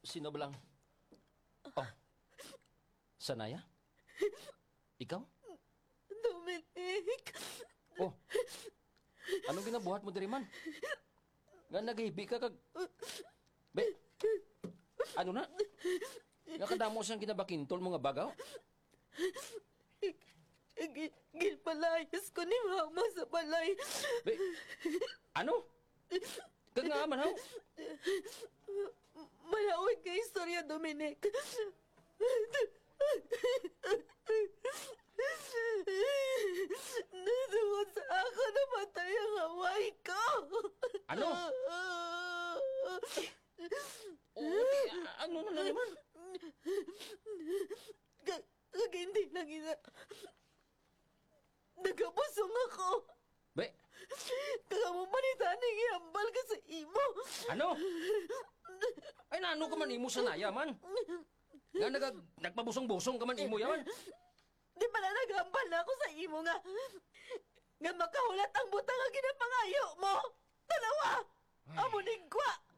Sino ba lang? Oh, Sanaya? Ikaw? Dominic. Oh, anong ginabuhat mo diri man? Nga naghibi ka kag... Be, ano na? Nga kadamo siyang ginabakintol mga bagaw? Ginpalayas ko ni Mama sa balay. Be, ano? Kag nga man, haw? Malawig ka istorya, Dominic. Natungod sa ako namatay ang haway ko. Ano? Okay, ano na naman? Kag hindi lang ina. Nagabusong ako. Be, Kaya mo manitaning ihambal ka sa imo. ano? Ay, naano ka man imo Sanaya man? Nga nagpabusong-busong ka man imo yaman? Di pala naghambal na ako sa imo nga. Nga makahulat ang butang nga ginapangayo mo. Dalawa! Amo nigwa!